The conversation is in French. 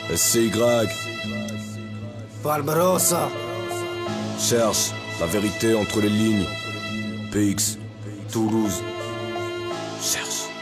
SCY. Barbarossa. Cherche la vérité entre les lignes. PX. Toulouse. Cherche.